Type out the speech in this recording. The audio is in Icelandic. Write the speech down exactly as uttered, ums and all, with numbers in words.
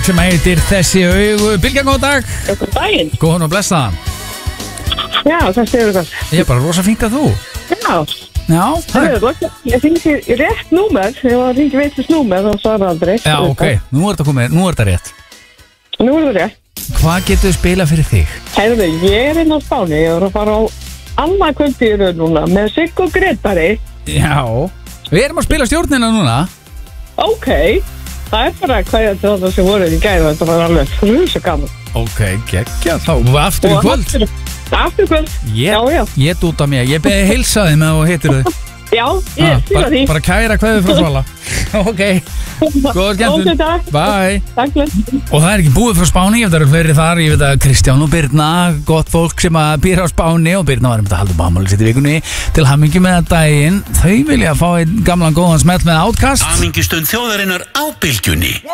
sem heitir Þessi augu. Bylgja, góð dag. Góðan daginn. Góðan og blessaðan. Já, það séu það. Ég er bara rosa fínt að þú. Já. Já, það er. Ég fengi rétt númer, þegar ég var að ringi veitis númer, þá svarði aldrei. Já, ok, nú er þetta komið, nú er þetta rétt. Nú er þetta rétt. Hvað getur spilað fyrir þig? Heyrðu, ég er inn á Spáni, ég var að fara á annað kvöldi í raun núna með Sigg og Grétari. Já, við erum að spila stjórnina núna. Ok, það er bara hverja til það sem voruð í gæðu, þetta var alveg frusa gaman. Ok, geggja, þá aftur í kvöld. Aftur, aftur í kvöld, Ég, já, já. ég dút af mér, ég beði heilsa þið með og heitir þið. Já, ég Ah, fýla bara, því. bara kæra kveðu frá Svala. Ok, góða skemmtun. Ok, takk. Bye. Takk fyrir. Og það er ekki búið frá Spáni, ef það eru fleiri þar. Ég veit að Kristján og Birna, gott fólk sem að býr á Spáni, og Birna var um þetta að halda upp afmæli sitt í vikunni. Til hamingju með daginn. Þau vilja fá einn gamlan góðan smell með Outkast. Hamingjustund þjóðarinnar á Bylgjunni.